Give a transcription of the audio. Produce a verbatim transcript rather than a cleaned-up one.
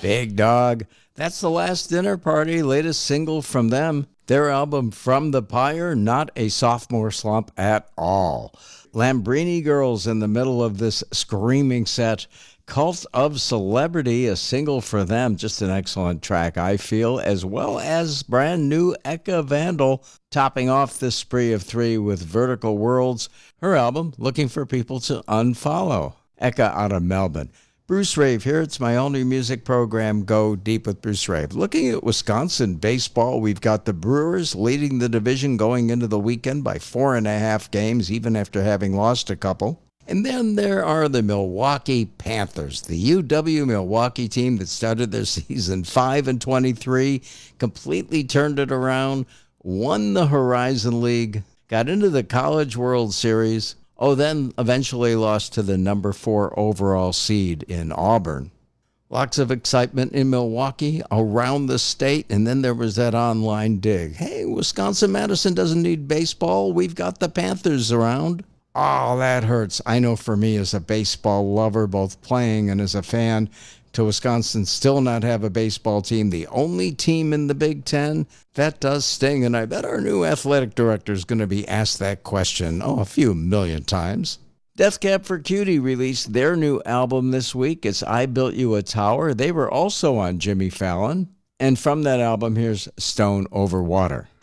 Big Dog. That's The Last Dinner Party, latest single from them. Their album From the Pyre, not a sophomore slump at all. Lambrini Girls in the middle of this screaming set. Cult of Celebrity, a single for them, just an excellent track, I feel, as well as brand new Eka Vandal, topping off this spree of three with Vertical Worlds, her album, Looking for People to Unfollow. Eka out of Melbourne. Bruce Rave here. It's my only music program, Go Deep with Bruce Rave. Looking at Wisconsin baseball, we've got the Brewers leading the division going into the weekend by four and a half games, even after having lost a couple. And then there are the Milwaukee Panthers, the U W Milwaukee team that started their season five and twenty-three, completely turned it around, won the Horizon League, got into the College World Series, oh, then eventually lost to the number four overall seed in Auburn. Lots of excitement in Milwaukee, around the state, and then there was that online dig. Hey, Wisconsin-Madison doesn't need baseball. We've got the Panthers around. Oh, that hurts. I know for me as a baseball lover, both playing and as a fan, to Wisconsin still not have a baseball team, the only team in the Big Ten, that does sting. And I bet our new athletic director is going to be asked that question, oh, a few million times. Death Cab for Cutie released their new album this week. It's I Built You a Tower. They were also on Jimmy Fallon. And from that album, here's Stone Over Water.